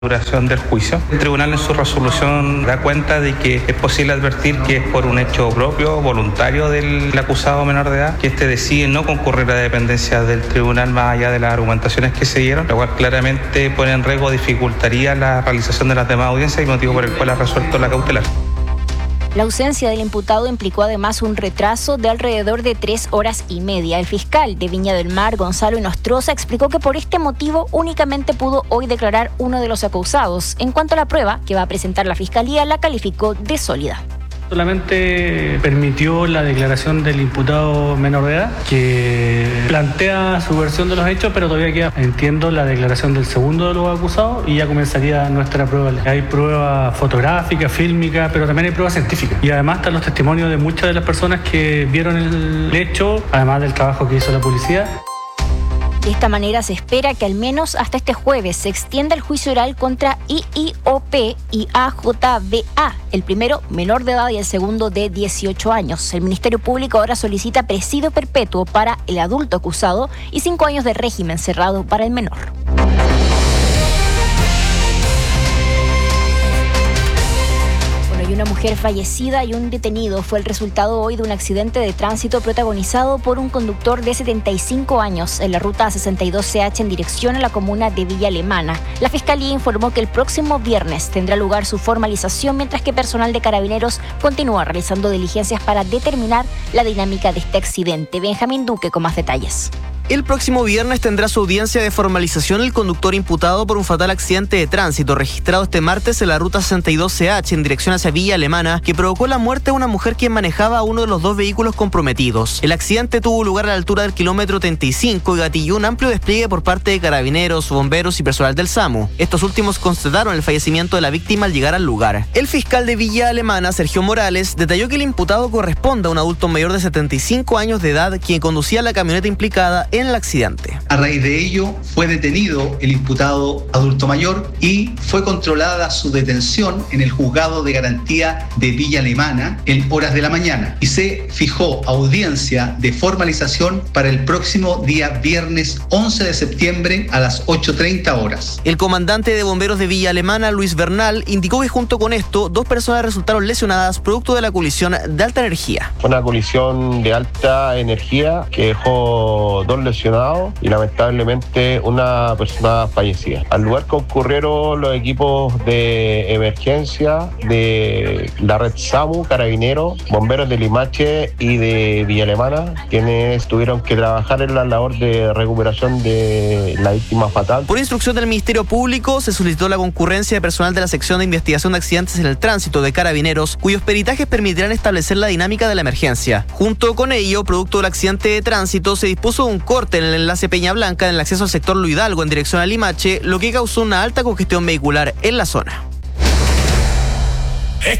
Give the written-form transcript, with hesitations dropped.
Duración del juicio. El tribunal en su resolución da cuenta de que es posible advertir que es por un hecho propio, voluntario del acusado menor de edad, que decide no concurrir a dependencia del tribunal más allá de las argumentaciones que se dieron, lo cual claramente pone en riesgo, dificultaría la realización de las demás audiencias y motivo por el cual ha resuelto la cautelar. La ausencia del imputado implicó además un retraso de alrededor de 3 horas y media. El fiscal de Viña del Mar, Gonzalo Inostroza, explicó que por este motivo únicamente pudo hoy declarar uno de los acusados. En cuanto a la prueba que va a presentar la fiscalía, la calificó de sólida. Solamente permitió la declaración del imputado menor de edad, que plantea su versión de los hechos, pero todavía queda, entiendo, la declaración del segundo de los acusados y ya comenzaría nuestra prueba. Hay prueba fotográfica, fílmica, pero también hay prueba científica. Y además están los testimonios de muchas de las personas que vieron el hecho, además del trabajo que hizo la policía. De esta manera se espera que al menos hasta este jueves se extienda el juicio oral contra IIOP y AJBA, el primero menor de edad y el segundo de 18 años. El Ministerio Público ahora solicita presidio perpetuo para el adulto acusado y 5 años de régimen cerrado para el menor. Una mujer fallecida y un detenido fue el resultado hoy de un accidente de tránsito protagonizado por un conductor de 75 años en la ruta 62CH en dirección a la comuna de Villa Alemana. La Fiscalía informó que el próximo viernes tendrá lugar su formalización, mientras que personal de Carabineros continúa realizando diligencias para determinar la dinámica de este accidente. Benjamín Duque con más detalles. El próximo viernes tendrá su audiencia de formalización el conductor imputado por un fatal accidente de tránsito registrado este martes en la ruta 62CH en dirección hacia Villa Alemana, que provocó la muerte de una mujer quien manejaba uno de los 2 vehículos comprometidos. El accidente tuvo lugar a la altura del kilómetro 35 y gatilló un amplio despliegue por parte de Carabineros, bomberos y personal del SAMU. Estos últimos constataron el fallecimiento de la víctima al llegar al lugar. El fiscal de Villa Alemana, Sergio Morales, detalló que el imputado corresponde a un adulto mayor de 75 años de edad quien conducía la camioneta implicada en el accidente. A raíz de ello fue detenido el imputado adulto mayor y fue controlada su detención en el juzgado de garantía de Villa Alemana en horas de la mañana y se fijó audiencia de formalización para el próximo día viernes 11 de septiembre a las 8:30 horas. El comandante de bomberos de Villa Alemana, Luis Bernal, indicó que junto con esto 2 personas resultaron lesionadas producto de la colisión de alta energía. Una colisión de alta energía que dejó 2 lesionados y lamentablemente una persona fallecida. Al lugar concurrieron los equipos de emergencia de la red SAMU, Carabineros, bomberos de Limache y de Villa Alemana, quienes tuvieron que trabajar en la labor de recuperación de la víctima fatal. Por instrucción del Ministerio Público, se solicitó la concurrencia de personal de la sección de investigación de accidentes en el tránsito de Carabineros, cuyos peritajes permitirán establecer la dinámica de la emergencia. Junto con ello, producto del accidente de tránsito, se dispuso un corte en el enlace Peña Blanca en el acceso al sector Luis Hidalgo en dirección a Limache, lo que causó una alta congestión vehicular en la zona.